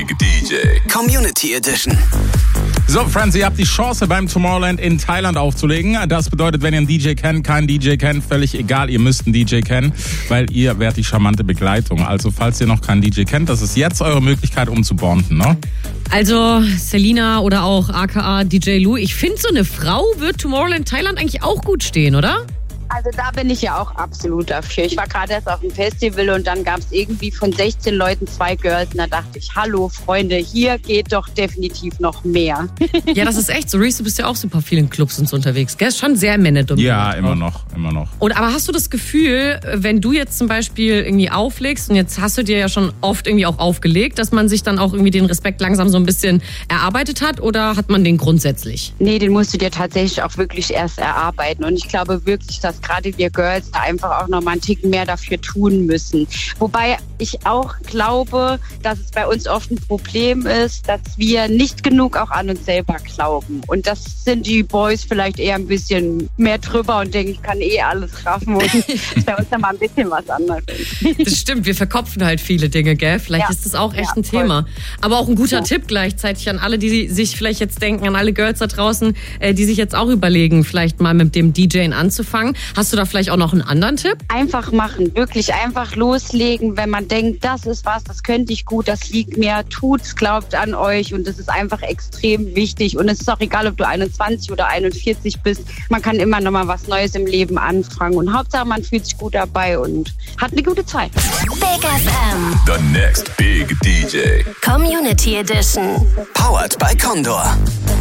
Big DJ. Community Edition. So, Friends, ihr habt die Chance, beim Tomorrowland in Thailand aufzulegen. Das bedeutet, wenn ihr einen DJ kennt, keinen DJ kennt, völlig egal, ihr müsst einen DJ kennen, weil ihr wärt die charmante Begleitung. Also, falls ihr noch keinen DJ kennt, das ist jetzt eure Möglichkeit, um zu bonden, ne? Also, Selina oder auch aka DJ Lou, ich finde, so eine Frau wird Tomorrowland Thailand eigentlich auch gut stehen, oder? Also da bin ich ja auch absolut dafür. Ich war gerade erst auf dem Festival und dann gab es irgendwie von 16 Leuten 2 Girls und da dachte ich, hallo Freunde, hier geht doch definitiv noch mehr. Ja, das ist echt so. Reese, du bist ja auch super viel in Clubs und so unterwegs. Gell? Ist schon sehr männerdominiert. Ja, immer noch. Aber hast du das Gefühl, wenn du jetzt zum Beispiel irgendwie auflegst und jetzt hast du dir ja schon oft irgendwie auch aufgelegt, dass man sich dann auch irgendwie den Respekt langsam so ein bisschen erarbeitet hat oder hat man den grundsätzlich? Nee, den musst du dir tatsächlich auch wirklich erst erarbeiten und ich glaube wirklich, dass gerade wir Girls da einfach auch noch mal einen Ticken mehr dafür tun müssen. Wobei ich auch glaube, dass es bei uns oft ein Problem ist, dass wir nicht genug auch an uns selber glauben. Und das sind die Boys vielleicht eher ein bisschen mehr drüber und denken, ich kann alles raffen. Und das ist bei uns dann mal ein bisschen was anderes. Das stimmt, wir verkopfen halt viele Dinge, gell? Vielleicht ist das auch echt ein Thema. Aber auch ein guter Tipp gleichzeitig an alle, die sich vielleicht jetzt denken, an alle Girls da draußen, die sich jetzt auch überlegen, vielleicht mal mit dem DJing anzufangen. Hast du da vielleicht auch noch einen anderen Tipp? Einfach machen, wirklich einfach loslegen, wenn man denkt, das ist was, das könnte ich gut, das liegt mir, tut's, glaubt an euch und das ist einfach extrem wichtig und es ist auch egal, ob du 21 oder 41 bist, man kann immer noch mal was Neues im Leben anfangen und Hauptsache man fühlt sich gut dabei und hat eine gute Zeit. Big FM. The next big DJ. Community Edition. Powered by Condor.